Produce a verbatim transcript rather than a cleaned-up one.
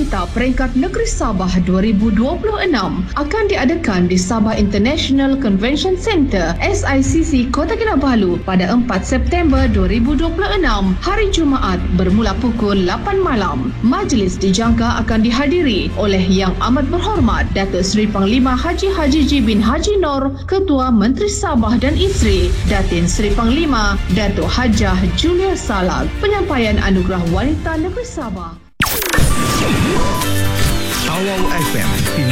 Wanita Peringkat Negeri Sabah dua ribu dua puluh enam akan diadakan di Sabah International Convention Centre S I C C Kota Kinabalu pada empat September dua ribu dua puluh enam, hari Jumaat bermula pukul lapan malam. Majlis dijangka akan dihadiri oleh Yang Amat Berhormat Datuk Seri Panglima Haji Haji G bin Haji Nor, Ketua Menteri Sabah dan Isteri, Datin Seri Panglima Datuk Hajah Julia Salag. Penyampaian Anugerah Wanita Negeri Sabah. Awal F M